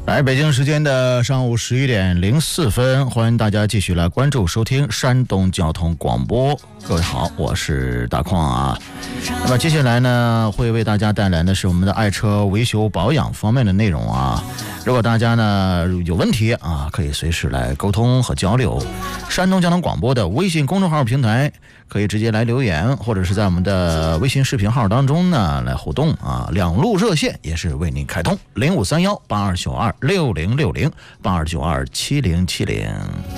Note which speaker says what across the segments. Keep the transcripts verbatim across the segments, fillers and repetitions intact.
Speaker 1: 来，北京时间的上午十一点零四分，欢迎大家继续来关注收听山东交通广播。各位好，我是大矿啊。那么接下来呢，会为大家带来的是我们的爱车维修保养方面的内容啊。如果大家呢有问题啊，可以随时来沟通和交流。山东交通广播的微信公众号平台可以直接来留言，或者是在我们的微信视频号当中呢来互动啊。两路热线也是为您开通，零五三幺八二九二六零六零八二九二七零七零。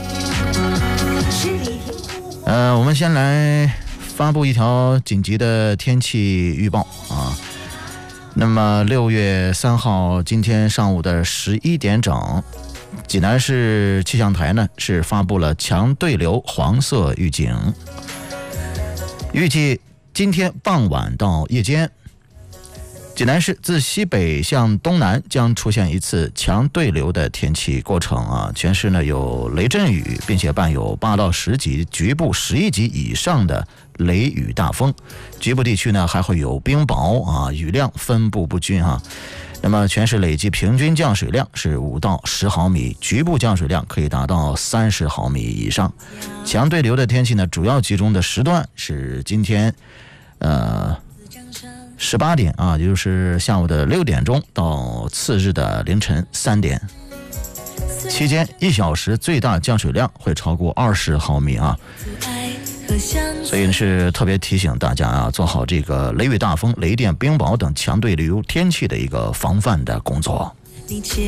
Speaker 1: 呃，我们先来发布一条紧急的天气预报啊。那么六月三号今天上午的十一点整，济南市气象台呢是发布了强对流黄色预警，预计今天傍晚到夜间，济南市自西北向东南将出现一次强对流的天气过程啊，全市呢有雷阵雨，并且伴有八到十级、局部十一级以上的雷雨大风，局部地区呢还会有冰雹啊，雨量分布不均啊。那么全市累计平均降水量是五到十毫米，局部降水量可以达到三十毫米以上。强对流的天气呢，主要集中的时段是今天，呃。十八点啊，也就是下午的六点钟到次日的凌晨三点，期间一小时最大降水量会超过二十毫米啊，所以是特别提醒大家啊，做好这个雷雨大风、雷电、冰雹等强对流天气的一个防范的工作。